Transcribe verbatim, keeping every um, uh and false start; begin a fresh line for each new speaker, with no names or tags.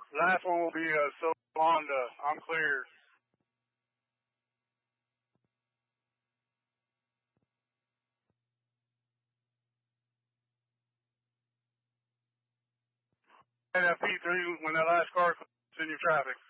Last one will be uh, so Honda. I'm clear. And that P three when that last car comes in your traffic.